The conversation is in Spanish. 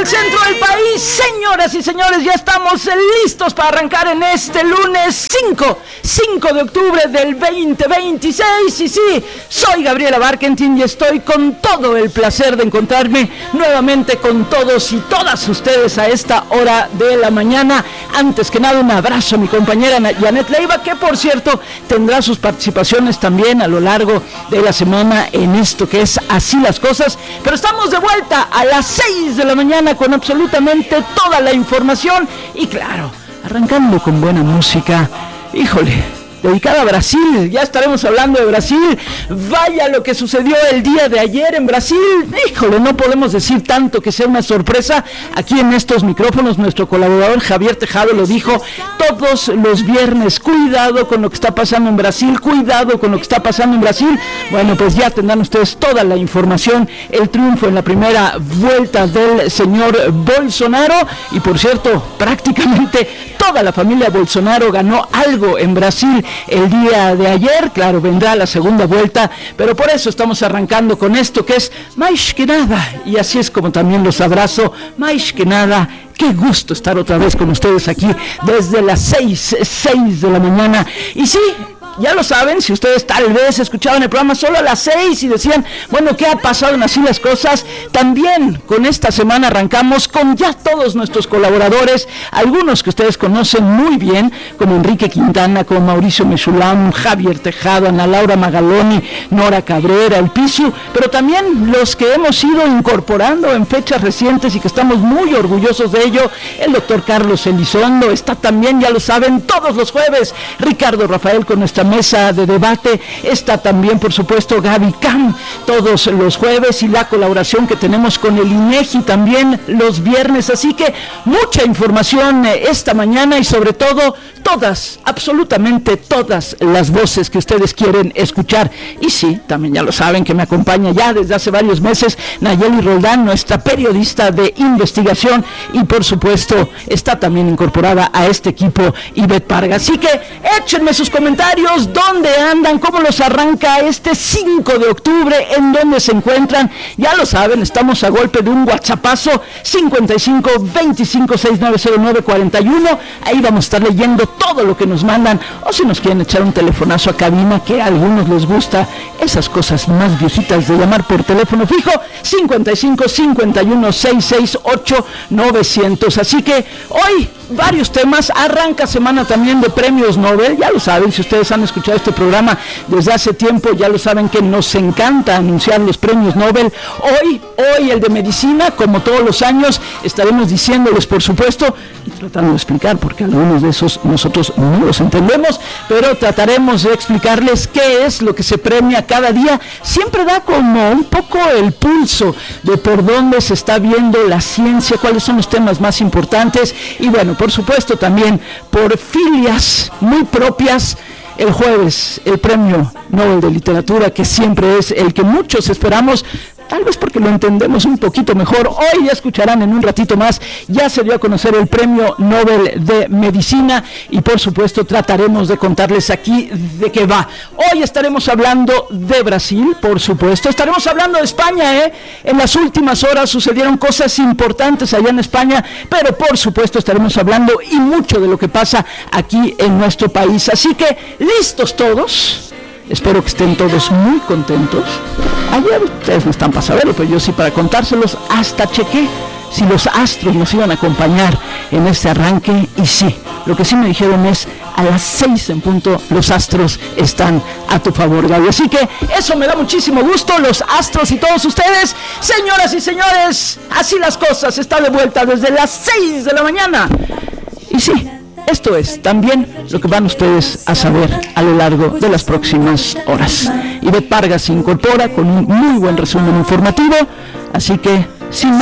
centro del país. Señoras y señores, ya estamos listos para arrancar en este lunes 5 de octubre del 2026. Y sí, soy Gabriela Barkentin y estoy con todo el placer de encontrarme nuevamente con todos y todas ustedes a esta hora de la mañana. Antes que nada, un abrazo a mi compañera Janet Leiva, que por cierto tendrá sus participaciones también a lo largo de la semana en esto que es Así las Cosas. Pero estamos de vuelta a las 6 de la mañana con absolutamente toda la información y claro, arrancando con buena música, híjole, dedicada a Brasil. Ya estaremos hablando de Brasil. Vaya lo que sucedió el día de ayer en Brasil. Híjole, no podemos decir tanto que sea una sorpresa. Aquí en estos micrófonos nuestro colaborador Javier Tejado lo dijo todos los viernes: cuidado con lo que está pasando en Brasil, cuidado con lo que está pasando en Brasil. Bueno, pues ya tendrán ustedes toda la información. El triunfo en la primera vuelta del señor Bolsonaro, y por cierto, prácticamente toda la familia Bolsonaro ganó algo en Brasil el día de ayer. Claro, vendrá la segunda vuelta, pero por eso estamos arrancando con esto que es Mais que Nada, y así es como también los abrazo. Mais que Nada, qué gusto estar otra vez con ustedes aquí desde las 6 de la mañana. Y sí, ya lo saben, si ustedes tal vez escuchaban el programa solo a las 6 y decían, bueno, ¿qué ha pasado en Así las Cosas? También con esta semana arrancamos con ya todos nuestros colaboradores, algunos que ustedes conocen muy bien, como Enrique Quintana, como Mauricio Mechulam, Javier Tejado, Ana Laura Magaloni, Nora Cabrera, El Piciu, pero también los que hemos ido incorporando en fechas recientes y que estamos muy orgullosos de ello. El doctor Carlos Elizondo está también, ya lo saben, todos los jueves. Ricardo Rafael con nuestra mesa de debate, está también por supuesto Gaby Cam todos los jueves, y la colaboración que tenemos con el INEGI también los viernes. Así que mucha información esta mañana y sobre todo todas, absolutamente todas las voces que ustedes quieren escuchar. Y sí, también ya lo saben que me acompaña ya desde hace varios meses Nayeli Roldán, nuestra periodista de investigación, y por supuesto está también incorporada a este equipo Ivette Parga. Así que échenme sus comentarios. ¿Dónde andan? ¿Cómo los arranca este 5 de octubre? ¿En dónde se encuentran? Ya lo saben, estamos a golpe de un WhatsAppazo 55 25 6909 41. Ahí vamos a estar leyendo todo lo que nos mandan, o si nos quieren echar un telefonazo a cabina, que a algunos les gusta esas cosas más viejitas de llamar por teléfono fijo, 55 51 668 900. Así que hoy varios temas. Arranca semana también de premios Nobel. Ya lo saben, si ustedes han escuchado este programa desde hace tiempo, ya lo saben que nos encanta anunciar los premios Nobel. Hoy el de medicina, como todos los años, estaremos diciéndoles, por supuesto, y tratando de explicar, porque algunos de esos nosotros no los entendemos, pero trataremos de explicarles qué es lo que se premia cada día. Siempre da como un poco el pulso de por dónde se está viendo la ciencia, cuáles son los temas más importantes, y bueno, por supuesto también por filias muy propias. El jueves, el premio Nobel de Literatura, que siempre es el que muchos esperamos, tal vez porque lo entendemos un poquito mejor. Hoy ya escucharán en un ratito más, ya se dio a conocer el premio Nobel de Medicina, y por supuesto trataremos de contarles aquí de qué va. Hoy estaremos hablando de Brasil, por supuesto, estaremos hablando de España, En las últimas horas sucedieron cosas importantes allá en España, pero por supuesto estaremos hablando y mucho de lo que pasa aquí en nuestro país. Así que, ¿listos todos? Espero que estén todos muy contentos. Ayer ustedes no están para saberlo, pero yo sí para contárselos. Hasta chequé si los astros nos iban a acompañar en este arranque, y sí, lo que sí me dijeron es a las 6 en punto los astros están a tu favor, Gaby. Así que eso me da muchísimo gusto, los astros y todos ustedes. Señoras y señores, Así las Cosas está de vuelta desde las 6 de la mañana. Y sí, esto es también lo que van ustedes a saber a lo largo de las próximas horas. Ivette Parga se incorpora con un muy buen resumen informativo, así que sin